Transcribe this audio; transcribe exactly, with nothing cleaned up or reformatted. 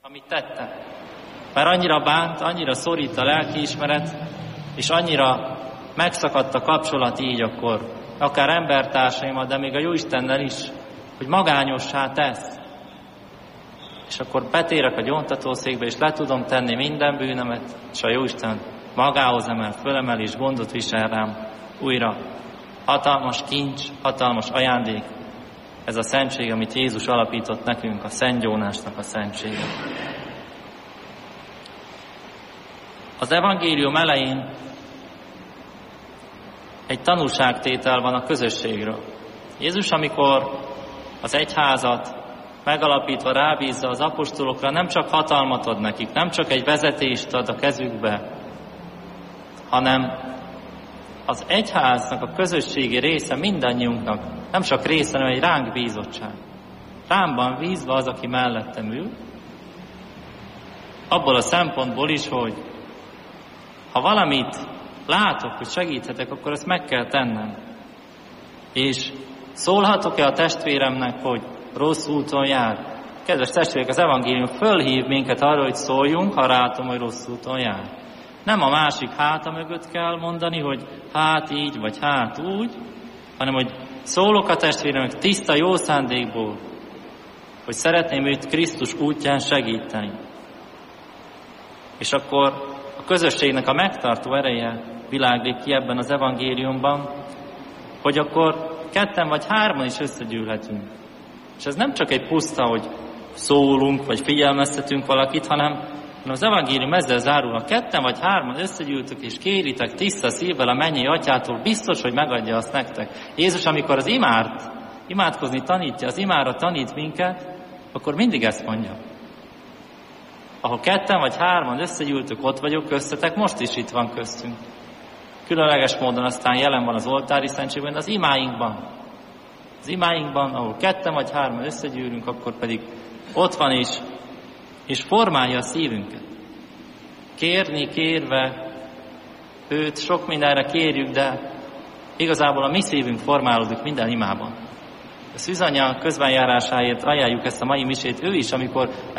amit tettem. Mert annyira bánt, annyira szorít a lelkiismeret, és annyira megszakadt a kapcsolat így akkor, akár embertársaimmal, de még a Jóistennel is, hogy magányossá tesz. És akkor betérek a gyóntatószékbe, és le tudom tenni minden bűnömet, és a Jóisten magához emel, fölemel, és gondot visel rám újra. Hatalmas kincs, hatalmas ajándék, ez a szentség, amit Jézus alapított nekünk, a Szent Jónásnak a szentsége. Az evangélium elején egy tanúságtétel van a közösségről. Jézus, amikor az egyházat megalapítva rábízza az apostolokra, nem csak hatalmat ad nekik, nem csak egy vezetést ad a kezükbe, hanem az egyháznak a közösségi része mindannyiunknak, nem csak része, hanem egy ránk bízottság. Rám van bízva az, aki mellettem ül, abból a szempontból is, hogy ha valamit látok, hogy segíthetek, akkor ezt meg kell tennem. És szólhatok-e a testvéremnek, hogy rossz úton jár? Kedves testvérek, az evangélium fölhív minket arra, hogy szóljunk, ha látom, hogy rossz úton jár. Nem a másik háta mögött kell mondani, hogy hát így, vagy hát úgy, hanem hogy szólok a testvéremnek tiszta jó szándékból, hogy szeretném őt Krisztus útján segíteni. És akkor a közösségnek a megtartó ereje világlik ki ebben az evangéliumban, hogy akkor ketten vagy hárman is összegyűlhetünk. És ez nem csak egy puszta, hogy szólunk, vagy figyelmeztetünk valakit, hanem az evangélium ezzel zárul, ha ketten vagy hárman összegyűltök, és kéritek tiszta szívvel a mennyei atyától, biztos, hogy megadja azt nektek. Jézus, amikor az imárt, imádkozni tanítja, az imára tanít minket, akkor mindig ezt mondja. Ahol ketten vagy hárman összegyűltök, ott vagyok köztetek, most is itt van köztünk. Különleges módon aztán jelen van az oltári szentségben, az imáinkban. Az imáinkban, ahol ketten vagy hárman összegyűlünk, akkor pedig ott van is, és formálja a szívünket. Kérni, kérve, őt sok mindenre kérjük, de igazából a mi szívünk formálódik minden imában. A Szűz Anya közbenjárásáért ajánljuk ezt a mai misét, ő is, amikor